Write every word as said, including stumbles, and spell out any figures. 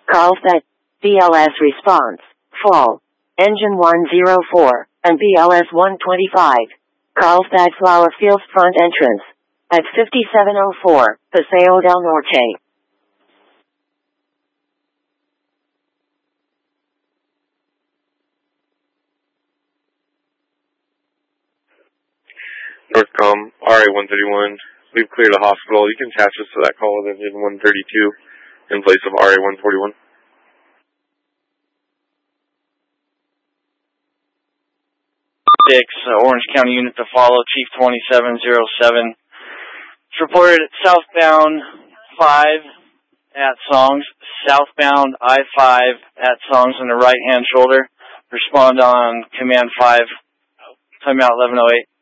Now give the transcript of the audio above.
Carlsbad, B L S response, fall, engine one oh four, and B L S one twenty-five, Carlsbad Flower Fields front entrance, at fifty-seven oh four, Paseo del Norte. Northcom, R A one thirty-one, we've cleared the hospital. You can attach us to that call with engine one thirty-two in place of R A one forty-one. six, uh, Orange County unit to follow, Chief twenty-seven oh seven. It's reported at southbound five at Songs, southbound I five at Songs on the right-hand shoulder. Respond on command five, timeout eleven oh eight.